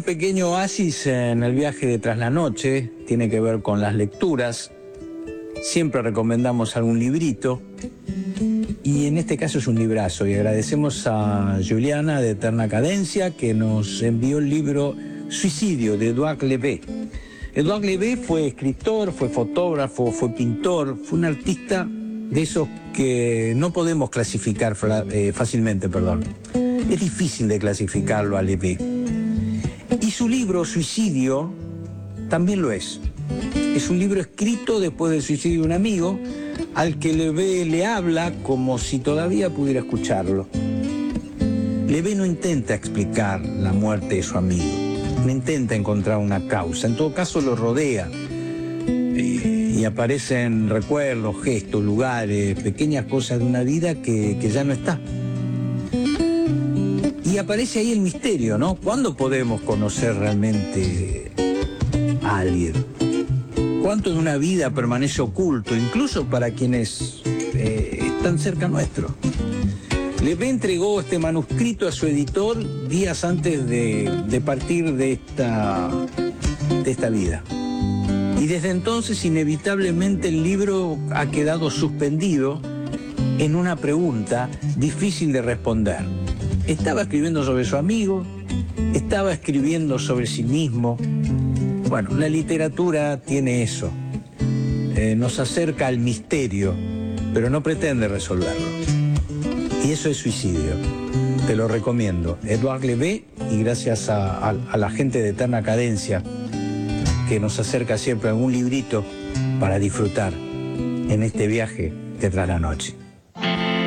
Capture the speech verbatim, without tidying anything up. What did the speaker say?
pequeño oasis en el viaje de Tras la Noche, tiene que ver con las lecturas. Siempre recomendamos algún librito, y en este caso es un librazo, y agradecemos a Juliana de Eterna Cadencia que nos envió el libro Suicidio de Edouard Levé. Edouard Levé fue escritor, fue fotógrafo, fue pintor, fue un artista de esos que no podemos clasificar eh, fácilmente, perdón. Es difícil de clasificarlo a Levé. Y su libro Suicidio también lo es. Es un libro escrito después del suicidio de un amigo, al que Levé le habla como si todavía pudiera escucharlo. Levé no intenta explicar la muerte de su amigo, no intenta encontrar una causa, en todo caso lo rodea. Eh, y aparecen recuerdos, gestos, lugares, pequeñas cosas de una vida que, que ya no está. Y aparece ahí el misterio, ¿no? ¿Cuándo podemos conocer realmente a alguien? ¿Cuánto de una vida permanece oculto, incluso para quienes eh, están cerca nuestro? Levé entregó este manuscrito a su editor días antes de, de partir de esta, de esta vida. Y desde entonces, inevitablemente, el libro ha quedado suspendido en una pregunta difícil de responder. Estaba escribiendo sobre su amigo, estaba escribiendo sobre sí mismo. Bueno, la literatura tiene eso. Eh, nos acerca al misterio, pero no pretende resolverlo. Y eso es Suicidio. Te lo recomiendo. Edouard Levé, y gracias a, a, a la gente de Eterna Cadencia, que nos acerca siempre algún librito para disfrutar en este viaje de Tras la Noche.